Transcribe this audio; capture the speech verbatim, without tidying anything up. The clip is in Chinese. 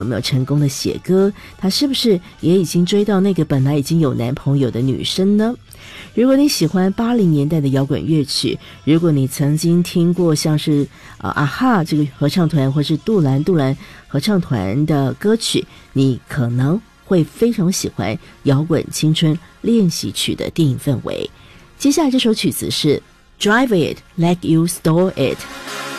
有没有成功的写歌？他是不是也已经追到那个本来已经有男朋友的女生呢？如果你喜欢八零年代的摇滚乐曲，如果你曾经听过像是呃啊哈这个合唱团或是杜兰杜兰合唱团的歌曲，你可能会非常喜欢摇滚青春练习曲的电影氛围。接下来这首曲子是 Drive It Like You Stole It。